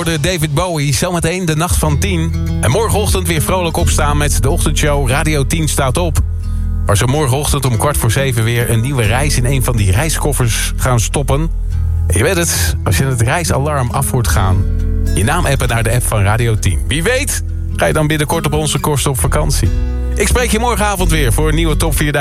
hoorde David Bowie, zometeen de nacht van 10. En morgenochtend weer vrolijk opstaan met de ochtendshow Radio 10 staat op. Waar ze morgenochtend om 6:15 weer een nieuwe reis in een van die reiskoffers gaan stoppen. En je weet het, als je het reisalarm af hoort gaan, je naam appen naar de app van Radio 10. Wie weet, ga je dan binnenkort op onze kosten op vakantie. Ik spreek je morgenavond weer voor een nieuwe Top 4000.